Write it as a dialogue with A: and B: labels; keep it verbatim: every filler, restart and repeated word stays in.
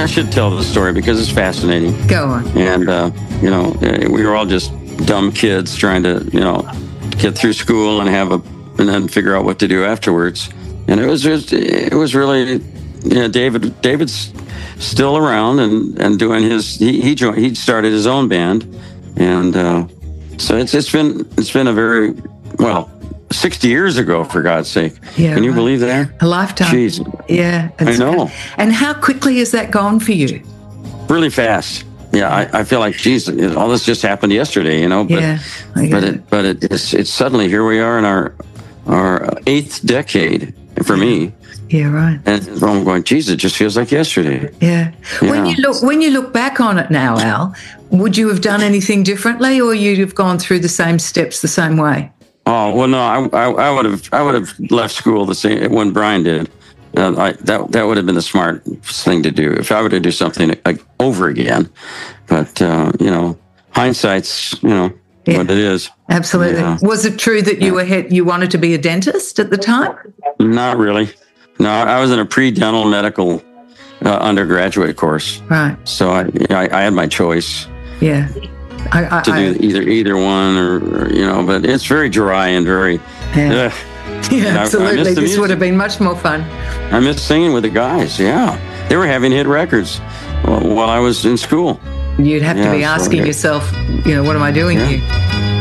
A: I should tell the story because it's fascinating.
B: Go on.
A: And, uh, you know, we were all just dumb kids trying to, you know, get through school and have a, and then figure out what to do afterwards. And it was just, it was really, you know, David, David's still around and, and doing his, he, he joined, he started his own band. And, uh, so it's, it's been, it's been a very, well, sixty years ago, for God's sake.
B: Yeah,
A: Can you
B: right.
A: believe that?
B: A lifetime.
A: Jeez.
B: Yeah.
A: I know.
B: And how quickly has that gone for you?
A: Really fast. Yeah, I, I feel like, geez, all this just happened yesterday, you know. But,
B: yeah, I
A: but
B: it.
A: it, but it, it's, it's suddenly here we are in our our eighth decade for me.
B: Yeah, right.
A: And I'm going, geez, it just feels like yesterday.
B: Yeah.
A: Yeah.
B: When you look when you look back on it now, Al, would you have done anything differently, or you'd have gone through the same steps the same way?
A: Oh well, no, I, I, I would have I would have left school the same when Brian did. Uh, I, that that would have been the smart thing to do if I were to do something like, over again. But uh, you know, hindsight's you know
B: Yeah.
A: what it is.
B: Absolutely.
A: Yeah.
B: Was it true that you were he- you wanted to be a dentist at the time?
A: Not really. No, I was in a pre-dental medical uh, undergraduate course,
B: Right.
A: so I, I I had my choice
B: Yeah. I, I,
A: to do
B: I,
A: either either one or, or you know. But it's very dry and very.
B: yeah.
A: Ugh.
B: Yeah,
A: I- I
B: absolutely.
A: miss the
B: This would
A: music.
B: have been much more fun.
A: I miss singing with the guys. Yeah, they were having hit records while while I was in school.
B: You'd have to
A: Yeah,
B: be
A: so,
B: asking
A: yeah.
B: yourself, you know, what am I doing
A: Yeah.
B: here?